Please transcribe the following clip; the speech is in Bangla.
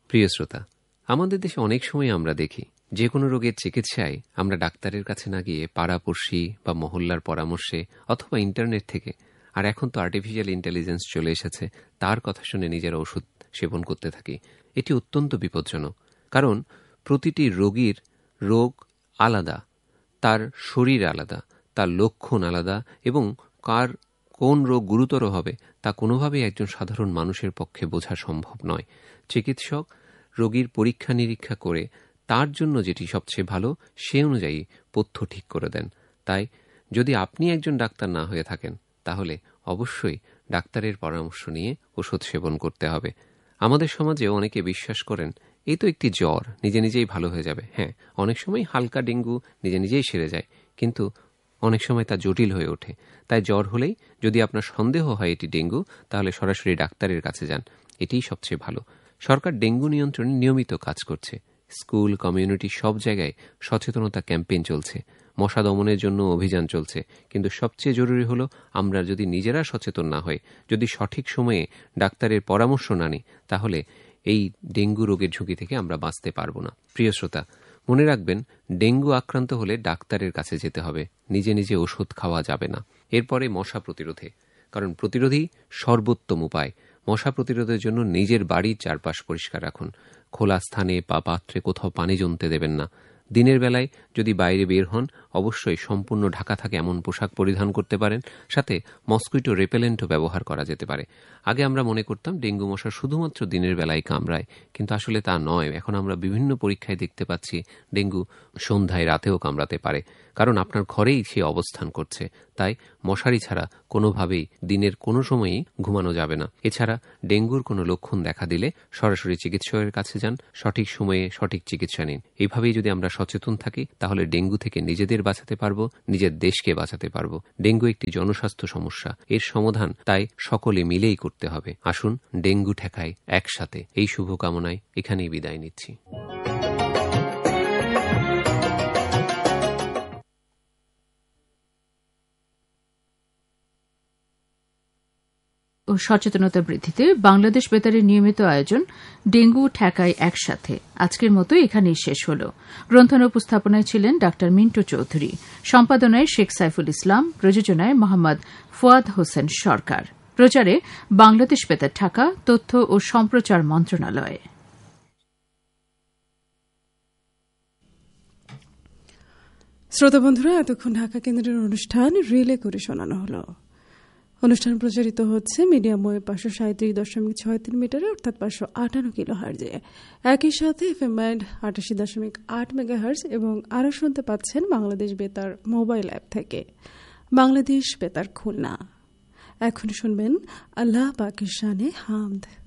প্রিয় শ্রোতা, আমাদের দেশে অনেক সময় আমরা দেখি যে কোনো রোগের চিকিৎসায় আমরা ডাক্তারের কাছে না গিয়ে পাড়াপড়শি বা মহল্লার পরামর্শে অথবা ইন্টারনেট থেকে, আর এখন তো আর্টিফিশিয়াল ইন্টেলিজেন্স চলে এসেছে, তার কথা শুনে নিজেরা ওষুধ সেবন করতে থাকি। এটি অত্যন্ত বিপজ্জনক, কারণ প্রতিটি রোগীর রোগ আলাদা, তার শরীর আলাদা, তার লক্ষণ আলাদা, এবং কার কোন রোগ গুরুতর হবে তা কোনোভাবেই একজন সাধারণ মানুষের পক্ষে বোঝা সম্ভব নয়। চিকিৎসক রোগীর পরীক্ষা নিরীক্ষা করে তার জন্য যেটি সবচেয়ে ভালো সে অনুযায়ী পথ্য ঠিক করে দেন। তাই যদি আপনি একজন ডাক্তার না হয়ে থাকেন, তাহলে অবশ্যই ডাক্তারের পরামর্শ নিয়ে ওষুধ সেবন করতে হবে। আমাদের সমাজে অনেকে বিশ্বাস করেন এই তো একটি জ্বর, নিজে নিজেই ভালো হয়ে যাবে। হ্যাঁ, অনেক সময় হালকা ডেঙ্গু নিজে নিজেই সেরে যায়, কিন্তু অনেক সময় তা জটিল হয়ে ওঠে। তাই জ্বর হলেই যদি আপনার সন্দেহ হয় এটি ডেঙ্গু, তাহলে সরাসরি ডাক্তারের কাছে যান, এটিই সবচেয়ে ভালো। সরকার ডেঙ্গু নিয়ন্ত্রণে নিয়মিত কাজ করছে। স্কুল, কমিউনিটি সব জায়গায় সচেতনতা ক্যাম্পেইন চলছে, মশা দমনের জন্য অভিযান চলছে। কিন্তু সবচেয়ে জরুরি হলো আমরা যদি নিজেরা সচেতন না হই, যদি সঠিক সময়ে ডাক্তারের পরামর্শ না নিই, তাহলে এই ডেঙ্গু রোগের ঝুঁকি থেকে আমরা বাঁচতে পারব না। প্রিয় শ্রোতা, মনে রাখবেন, ডেঙ্গু আক্রান্ত হলে ডাক্তারের কাছে যেতে হবে, নিজে নিজে ওষুধ খাওয়া যাবে না। এরপরে মশা প্রতিরোধে, কারণ প্রতিরোধই সর্বোত্তম উপায়। মশা প্রতিরোধের জন্য নিজের বাড়ির চারপাশ পরিষ্কার রাখুন। খোলা স্থানে বা পাত্রে কোথাও পানি জমতে দেবেন না। দিনের বেলায় যদি বাইরে বের হন, অবশ্যই সম্পূর্ণ ঢাকা থাকে এমন পোশাক পরিধান করতে পারেন। সাথে মসকুইটো রেপেলেন্টও ব্যবহার করা যেতে পারে। আগে আমরা মনে করতাম ডেঙ্গু মশা শুধুমাত্র দিনের বেলায় কামড়ায়, কিন্তু আসলে তা নয়। এখন আমরা বিভিন্ন পরীক্ষায় দেখতে পাচ্ছি ডেঙ্গু সন্ধ্যায়, রাতেও কামড়াতে পারে, কারণ আপনার ঘরেই সে অবস্থান করছে। তাই মশারি ছাড়া কোনোভাবেই দিনের কোনো সময়ই ঘুমানো যাবে না। এছাড়া ডেঙ্গুর কোনো লক্ষণ দেখা দিলে সরাসরি চিকিৎসকের কাছে যান, সঠিক সময়ে সঠিক চিকিৎসা নিন। এইভাবেই যদি আমরা সচেতন থাকি, তাহলে ডেঙ্গু থেকে নিজেদের বাঁচাতে পারবো, নিজের দেশকে বাঁচাতে পারবো। ডেঙ্গু একটি জনস্বাস্থ্য সমস্যা, এর সমাধান তাই সকলে মিলেই করতে হবে। আসুন ডেঙ্গু ঠেকাই একসাথে। এই শুভকামনায় এখানেই বিদায় নিচ্ছি। ও সচেতনতা বৃদ্ধিতে বাংলাদেশ বেতারের নিয়মিত আয়োজন ডেঙ্গু ঠেকাই একসাথে আজকের মতো এখানেই শেষ হল। গ্রন্থনা উপস্থাপনায় ছিলেন ডা মিন্টু চৌধুরী, সম্পাদনায় শেখ সাইফুল ইসলাম, প্রযোজনায় মোহাম্মদ ফুয়াদ হোসেন সরকার, প্রচারে বাংলাদেশ বেতার ঢাকা, তথ্য ও সম্প্রচার মন্ত্রণালয়। শ্রোতা বন্ধুরা, এতক্ষণ ঢাকা কেন্দ্রের অনুষ্ঠান রিলে করে শোনানো হলো। অনুষ্ঠান প্রচারিত হচ্ছে মিডিয়াম ওয়েভ 537.63 মিটারে, অর্থাৎ 558 কিলোহার্জে। একই সাথে এফএম ব্যান্ড 88.8 মেগাহার্জ, এবং আরও শুনতে পাচ্ছেন বাংলাদেশ বেতার মোবাইল অ্যাপ থেকে। বাংলাদেশ বেতার খুলনা। এখন শুনবেন আল্লাহ পাকের শানে হামদ।